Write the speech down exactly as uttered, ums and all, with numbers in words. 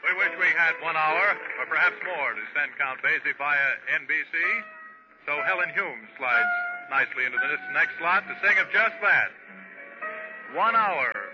We wish we had one hour, or perhaps more, to send Count Basie via N B C. So Helen Hume slides nicely into this next slot to sing of just that. One hour